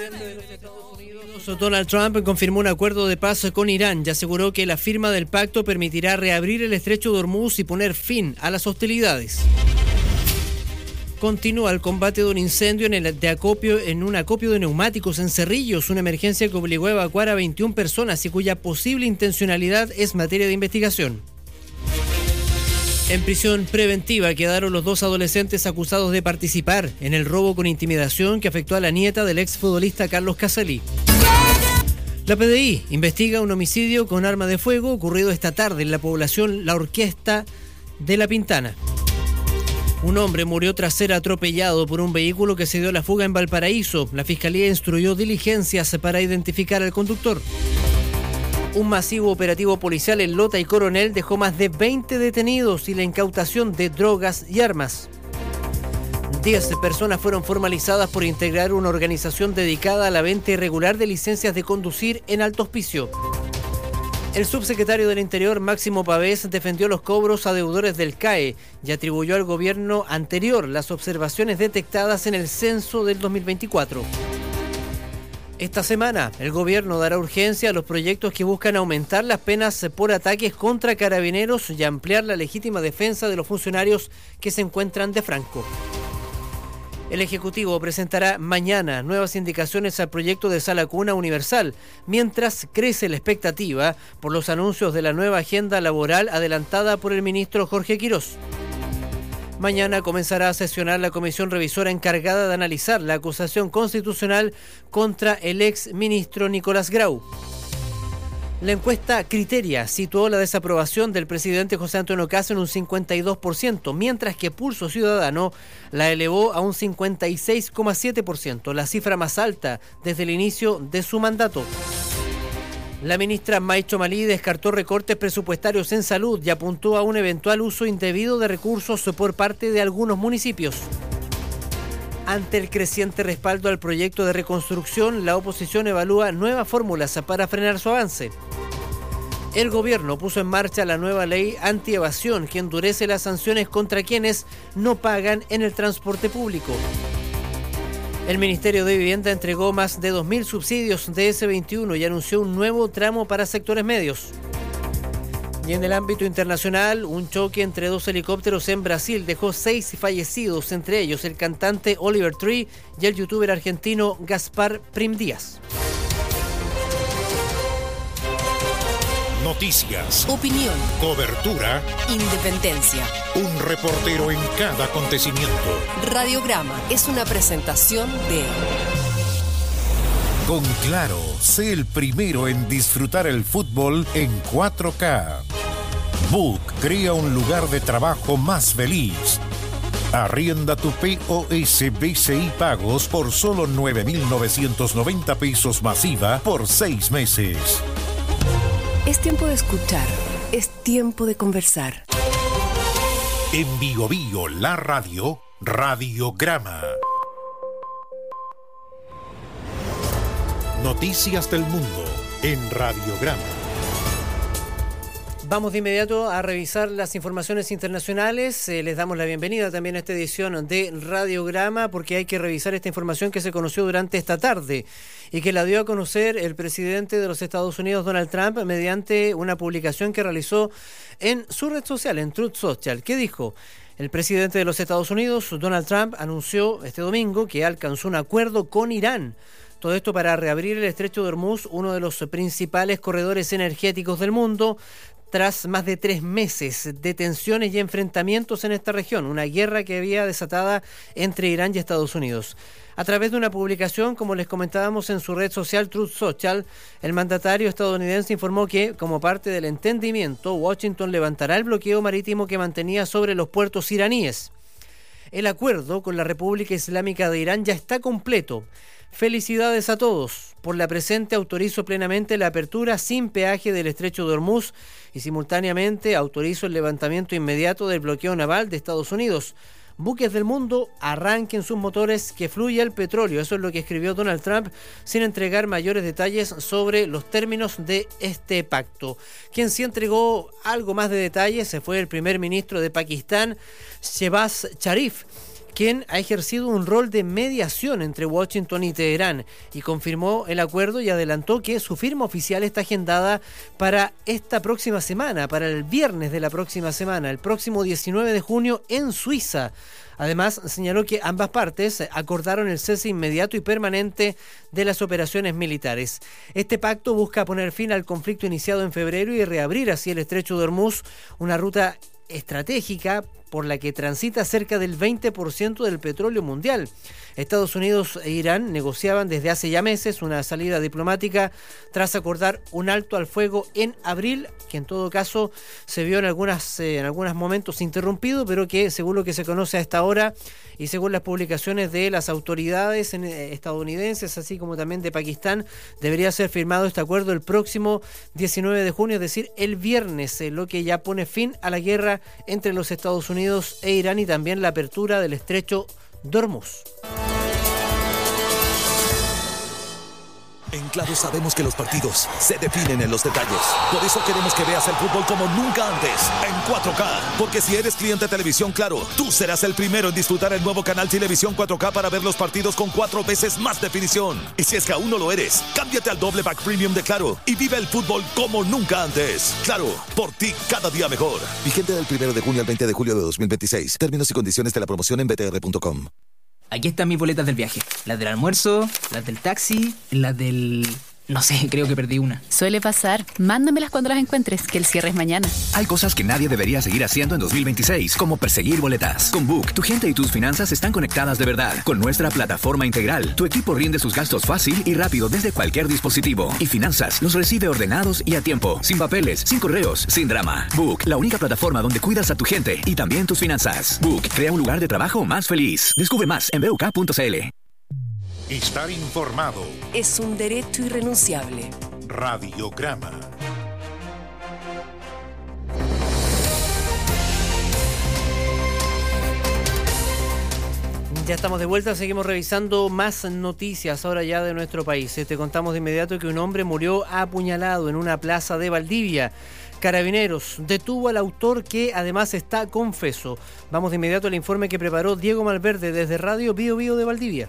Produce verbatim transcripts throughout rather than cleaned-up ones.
Donald Trump confirmó un acuerdo de paz con Irán y aseguró que la firma del pacto permitirá reabrir el estrecho de Hormuz y poner fin a las hostilidades. Continúa el combate de un incendio en, el de acopio, en un acopio de neumáticos en Cerrillos, una emergencia que obligó a evacuar a veintiuna personas y cuya posible intencionalidad es materia de investigación. En prisión preventiva quedaron los dos adolescentes acusados de participar en el robo con intimidación que afectó a la nieta del exfutbolista Carlos Casalí. La P D I investiga un homicidio con arma de fuego ocurrido esta tarde en la población La Orquesta de La Pintana. Un hombre murió tras ser atropellado por un vehículo que se dio a la fuga en Valparaíso. La Fiscalía instruyó diligencias para identificar al conductor. Un masivo operativo policial en Lota y Coronel dejó más de veinte detenidos y la incautación de drogas y armas. Diez personas fueron formalizadas por integrar una organización dedicada a la venta irregular de licencias de conducir en Alto Hospicio. El subsecretario del Interior, Máximo Pavés, defendió los cobros a deudores del C A E y atribuyó al gobierno anterior las observaciones detectadas en el censo del dos mil veinticuatro. Esta semana, el gobierno dará urgencia a los proyectos que buscan aumentar las penas por ataques contra carabineros y ampliar la legítima defensa de los funcionarios que se encuentran de franco. El Ejecutivo presentará mañana nuevas indicaciones al proyecto de sala cuna universal, mientras crece la expectativa por los anuncios de la nueva agenda laboral adelantada por el ministro Jorge Quirós. Mañana comenzará a sesionar la comisión revisora encargada de analizar la acusación constitucional contra el ex ministro Nicolás Grau. La encuesta Criteria situó la desaprobación del presidente José Antonio Kast en un cincuenta y dos por ciento, mientras que Pulso Ciudadano la elevó a un cincuenta y seis coma siete por ciento, la cifra más alta desde el inicio de su mandato. La ministra May Chomalí descartó recortes presupuestarios en salud y apuntó a un eventual uso indebido de recursos por parte de algunos municipios. Ante el creciente respaldo al proyecto de reconstrucción, la oposición evalúa nuevas fórmulas para frenar su avance. El gobierno puso en marcha la nueva ley antievasión que endurece las sanciones contra quienes no pagan en el transporte público. El Ministerio de Vivienda entregó más de dos mil subsidios de ese veintiuno y anunció un nuevo tramo para sectores medios. Y en el ámbito internacional, un choque entre dos helicópteros en Brasil dejó seis fallecidos, entre ellos el cantante Oliver Tree y el youtuber argentino Gaspar Prim Díaz. Noticias, opinión, cobertura, independencia. Un reportero en cada acontecimiento. Radiograma es una presentación de... Con Claro, sé el primero en disfrutar el fútbol en cuatro K. Book crea un lugar de trabajo más feliz. Arrienda tu P O S B C I pagos por solo nueve mil novecientos noventa pesos masiva por seis meses. Es tiempo de escuchar, es tiempo de conversar. En Bio Bio, la radio, Radiograma. Noticias del mundo en Radiograma. Vamos de inmediato a revisar las informaciones internacionales. Eh, les damos la bienvenida también a esta edición de Radiograma porque hay que revisar esta información que se conoció durante esta tarde y que la dio a conocer el presidente de los Estados Unidos, Donald Trump, mediante una publicación que realizó en su red social, en Truth Social. ¿Qué dijo? El presidente de los Estados Unidos, Donald Trump, anunció este domingo que alcanzó un acuerdo con Irán. Todo esto para reabrir el estrecho de Hormuz, uno de los principales corredores energéticos del mundo, tras más de tres meses de tensiones y enfrentamientos en esta región, una guerra que había desatada entre Irán y Estados Unidos. A través de una publicación, como les comentábamos en su red social Truth Social, el mandatario estadounidense informó que, como parte del entendimiento, Washington levantará el bloqueo marítimo que mantenía sobre los puertos iraníes. El acuerdo con la República Islámica de Irán ya está completo. Felicidades a todos. Por la presente autorizo plenamente la apertura sin peaje del estrecho de Hormuz y simultáneamente autorizo el levantamiento inmediato del bloqueo naval de Estados Unidos. Buques del mundo, arranquen sus motores, que fluya el petróleo. Eso es lo que escribió Donald Trump, sin entregar mayores detalles sobre los términos de este pacto. Quien sí entregó algo más de detalles fue el primer ministro de Pakistán, Shehbaz Sharif, quien ha ejercido un rol de mediación entre Washington y Teherán y confirmó el acuerdo y adelantó que su firma oficial está agendada para esta próxima semana, para el viernes de la próxima semana, el próximo diecinueve de junio en Suiza. Además, señaló que ambas partes acordaron el cese inmediato y permanente de las operaciones militares. Este pacto busca poner fin al conflicto iniciado en febrero y reabrir así el estrecho de Hormuz, una ruta estratégica por la que transita cerca del veinte por ciento del petróleo mundial. Estados Unidos e Irán negociaban desde hace ya meses una salida diplomática tras acordar un alto al fuego en abril, que en todo caso se vio en algunas eh, en algunos momentos interrumpido, pero que según lo que se conoce a esta hora y según las publicaciones de las autoridades en, eh, estadounidenses, así como también de Pakistán, debería ser firmado este acuerdo el próximo diecinueve de junio, es decir, el viernes, eh, lo que ya pone fin a la guerra entre los Estados Unidos e Irán y también la apertura del estrecho de Hormuz. En Claro sabemos que los partidos se definen en los detalles. Por eso queremos que veas el fútbol como nunca antes, en cuatro K. Porque si eres cliente de Televisión Claro, tú serás el primero en disfrutar el nuevo canal Televisión cuatro K para ver los partidos con cuatro veces más definición. Y si es que aún no lo eres, cámbiate al doble pack premium de Claro y vive el fútbol como nunca antes. Claro, por ti cada día mejor. Vigente del primero de junio al veinte de julio de dos mil veintiséis. Términos y condiciones de la promoción en b t r punto com. Aquí están mis boletas del viaje. Las del almuerzo, las del taxi, las del... No sé, creo que perdí una. Suele pasar. Mándamelas cuando las encuentres, que el cierre es mañana. Hay cosas que nadie debería seguir haciendo en dos mil veintiséis, como perseguir boletas. Con Book, tu gente y tus finanzas están conectadas de verdad. Con nuestra plataforma integral, tu equipo rinde sus gastos fácil y rápido desde cualquier dispositivo. Y Finanzas los recibe ordenados y a tiempo, sin papeles, sin correos, sin drama. Book, la única plataforma donde cuidas a tu gente y también tus finanzas. Book, crea un lugar de trabajo más feliz. Descubre más en b u k punto c l. Estar informado Es un derecho irrenunciable. Radiograma. Ya estamos de vuelta, seguimos revisando más noticias ahora ya de nuestro país. Te contamos de inmediato que un hombre murió apuñalado en una plaza de Valdivia. Carabineros detuvo al autor, que además está confeso. Vamos de inmediato al informe que preparó Diego Malverde desde Radio Bío Bío de Valdivia.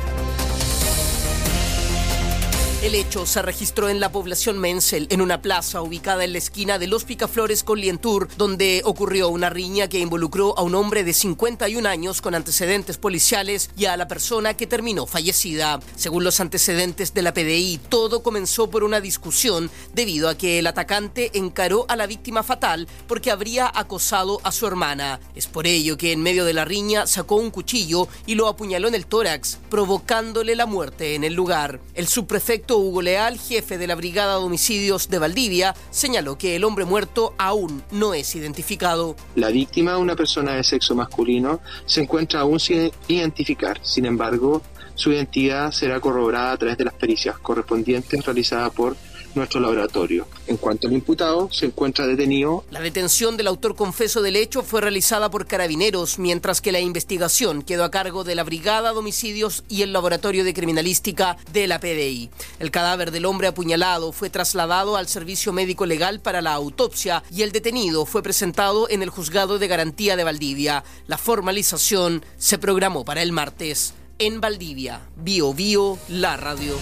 El hecho se registró en la población Menzel, en una plaza ubicada en la esquina de Los Picaflores con Lientur, donde ocurrió una riña que involucró a un hombre de cincuenta y un años con antecedentes policiales y a la persona que terminó fallecida. Según los antecedentes de la P D I, todo comenzó por una discusión debido a que el atacante encaró a la víctima fatal porque habría acosado a su hermana. Es por ello que en medio de la riña sacó un cuchillo y lo apuñaló en el tórax, provocándole la muerte en el lugar. El subprefecto Hugo Leal, jefe de la Brigada de Homicidios de Valdivia, señaló que el hombre muerto aún no es identificado. La víctima, una persona de sexo masculino, se encuentra aún sin identificar. Sin embargo, su identidad será corroborada a través de las pericias correspondientes realizadas por nuestro laboratorio. En cuanto al imputado, se encuentra detenido. La detención del autor confeso del hecho fue realizada por Carabineros, mientras que la investigación quedó a cargo de la Brigada de Homicidios y el Laboratorio de Criminalística de la P D I. El cadáver del hombre apuñalado fue trasladado al Servicio Médico Legal para la autopsia y el detenido fue presentado en el Juzgado de Garantía de Valdivia. La formalización se programó para el martes. En Valdivia, Bío Bío, la radio.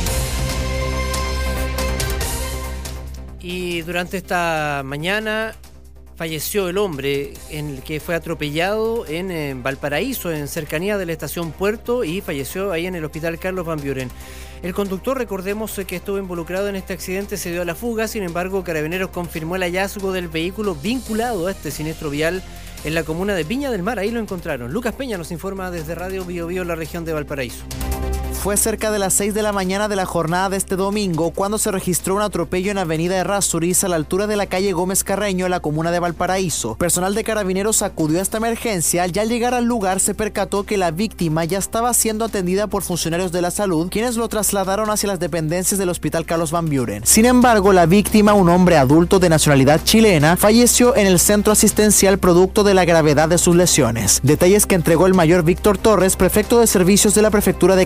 Y durante esta mañana falleció el hombre en el que fue atropellado en, en Valparaíso, en cercanía de la estación Puerto, y falleció ahí en el hospital Carlos Van Buren. El conductor, recordemos que estuvo involucrado en este accidente, se dio a la fuga. Sin embargo, Carabineros confirmó el hallazgo del vehículo vinculado a este siniestro vial en la comuna de Viña del Mar. Ahí lo encontraron. Lucas Peña nos informa desde Radio Bío Bío, la región de Valparaíso. Fue cerca de las seis de la mañana de la jornada de este domingo cuando se registró un atropello en Avenida Errázuriz a la altura de la calle Gómez Carreño en la comuna de Valparaíso. Personal de Carabineros acudió a esta emergencia y al llegar al lugar se percató que la víctima ya estaba siendo atendida por funcionarios de la salud, quienes lo trasladaron hacia las dependencias del Hospital Carlos Van Buren. Sin embargo, la víctima, un hombre adulto de nacionalidad chilena, falleció en el centro asistencial producto de la gravedad de sus lesiones. Detalles que entregó el mayor Víctor Torres, prefecto de servicios de la Prefectura de Carabineros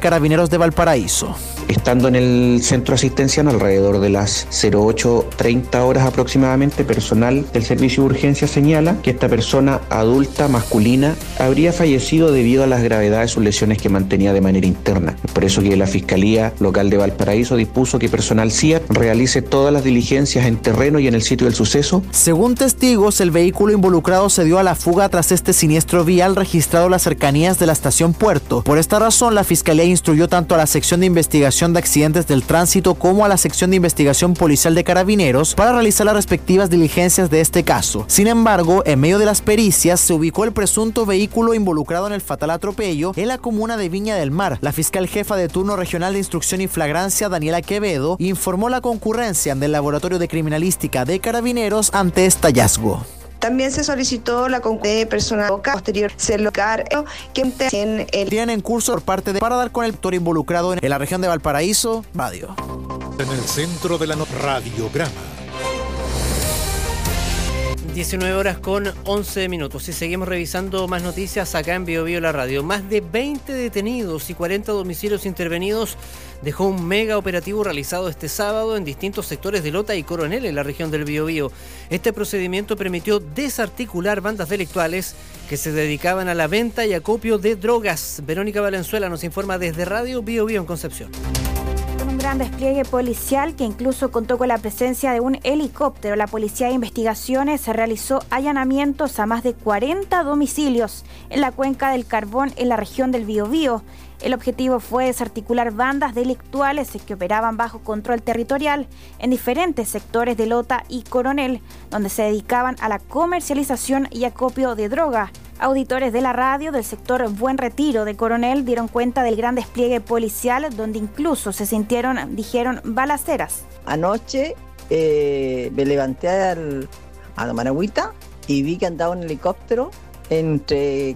Carabineros de Valparaíso. Estando en el centro asistencial alrededor de las cero ocho treinta horas aproximadamente, personal del servicio de urgencia señala que esta persona adulta masculina habría fallecido debido a las gravedades de sus lesiones que mantenía de manera interna. Es por eso que la Fiscalía Local de Valparaíso dispuso que personal C I A T realice todas las diligencias en terreno y en el sitio del suceso. Según testigos, el vehículo involucrado se dio a la fuga tras este siniestro vial registrado en las cercanías de la estación Puerto. Por esta razón, la Fiscalía instruyó tanto a la sección de investigación de accidentes del tránsito como a la sección de investigación policial de Carabineros para realizar las respectivas diligencias de este caso. Sin embargo, en medio de las pericias se ubicó el presunto vehículo involucrado en el fatal atropello en la comuna de Viña del Mar. La fiscal jefa de turno regional de instrucción y flagrancia, Daniela Quevedo, informó la concurrencia del Laboratorio de Criminalística de Carabineros ante este hallazgo. También se solicitó la concurrencia de personal posterior se locar que en el tienen en curso por parte de para dar con el actor involucrado en la región de Valparaíso, Radio. En el centro de la no- radiograma. diecinueve horas con once minutos y seguimos revisando más noticias acá en Bio Bio La Radio. Más de veinte detenidos y cuarenta domicilios intervenidos dejó un mega operativo realizado este sábado en distintos sectores de Lota y Coronel en la región del Biobío. Este procedimiento permitió desarticular bandas delictuales que se dedicaban a la venta y acopio de drogas. Verónica Valenzuela nos informa desde Radio Bio Bio en Concepción. Un gran despliegue policial que incluso contó con la presencia de un helicóptero. La Policía de Investigaciones se realizó allanamientos a más de cuarenta domicilios en la cuenca del Carbón en la región del Biobío. El objetivo fue desarticular bandas delictuales que operaban bajo control territorial en diferentes sectores de Lota y Coronel, donde se dedicaban a la comercialización y acopio de droga. Auditores de la radio del sector Buen Retiro de Coronel dieron cuenta del gran despliegue policial, donde incluso se sintieron, dijeron, balaceras. Anoche eh, me levanté al, a la Managüita y vi que andaba un helicóptero entre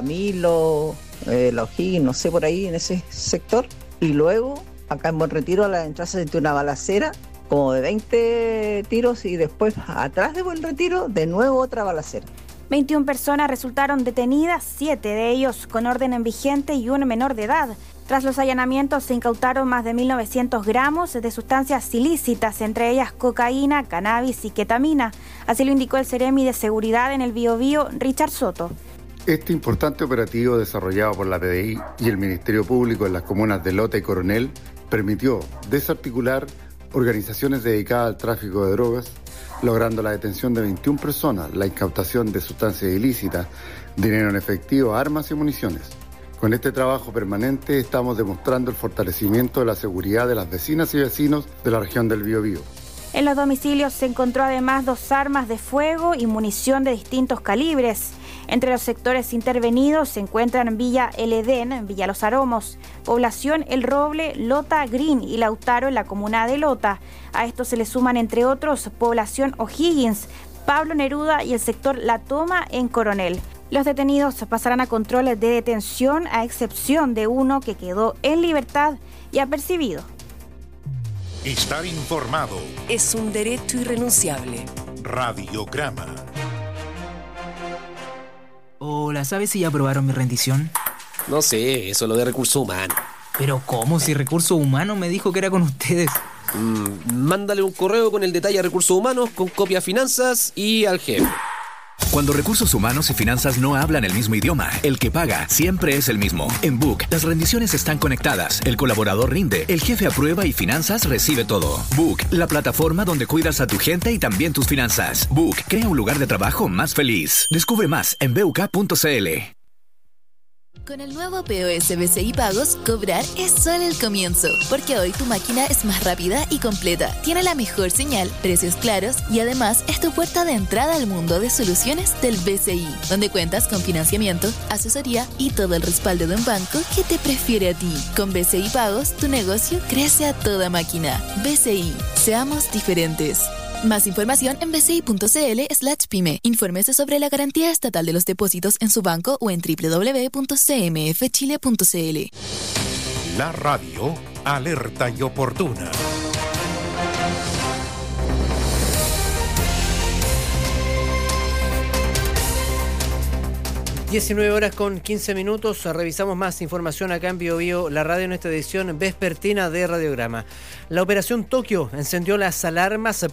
Camilo, eh, La O'Higgins, no sé, por ahí en ese sector. Y luego, acá en Buen Retiro, a la entrada se sintió una balacera como de veinte tiros y después, atrás de Buen Retiro, de nuevo otra balacera. veintiuna personas resultaron detenidas, siete de ellos con orden en vigente y un menor de edad. Tras los allanamientos se incautaron más de mil novecientos gramos de sustancias ilícitas, entre ellas cocaína, cannabis y ketamina. Así lo indicó el Seremi de Seguridad en el Biobío, Richard Soto. Este importante operativo desarrollado por la P D I y el Ministerio Público en las comunas de Lota y Coronel permitió desarticular organizaciones dedicadas al tráfico de drogas, logrando la detención de veintiuna personas, la incautación de sustancias ilícitas, dinero en efectivo, armas y municiones. Con este trabajo permanente estamos demostrando el fortalecimiento de la seguridad de las vecinas y vecinos de la región del Biobío. En los domicilios se encontró además dos armas de fuego y munición de distintos calibres. Entre los sectores intervenidos se encuentran Villa El Edén, Villa Los Aromos, Población El Roble, Lota Green y Lautaro en la comuna de Lota. A esto se le suman, entre otros, Población O'Higgins, Pablo Neruda y el sector La Toma en Coronel. Los detenidos pasarán a controles de detención, a excepción de uno que quedó en libertad y apercibido. Estar informado es un derecho irrenunciable. Radiograma. Hola, ¿sabes si ya aprobaron mi rendición? No sé, eso es lo de recursos humanos. Pero ¿cómo? Si recursos humanos me dijo que era con ustedes. Mm, mándale un correo con el detalle a recursos humanos, con copia a finanzas y al jefe. Cuando recursos humanos y finanzas no hablan el mismo idioma, el que paga siempre es el mismo. En Book, las rendiciones están conectadas, el colaborador rinde, el jefe aprueba y finanzas recibe todo. Book, la plataforma donde cuidas a tu gente y también tus finanzas. Book, crea un lugar de trabajo más feliz. Descubre más en b u k punto c l. Con el nuevo P O S B C I Pagos, cobrar es solo el comienzo, porque hoy tu máquina es más rápida y completa, tiene la mejor señal, precios claros y además es tu puerta de entrada al mundo de soluciones del B C I, donde cuentas con financiamiento, asesoría y todo el respaldo de un banco que te prefiere a ti. Con B C I Pagos, tu negocio crece a toda máquina. B C I, seamos diferentes. Más información en bci.cl slash pyme. Infórmese sobre la garantía estatal de los depósitos en su banco o en doble u doble u doble u punto c m f chile punto c l. La radio, alerta y oportuna. diecinueve horas con quince minutos. Revisamos más información acá en Bio Bio, la radio, en esta edición vespertina de Radiograma. La operación Tokio encendió las alarmas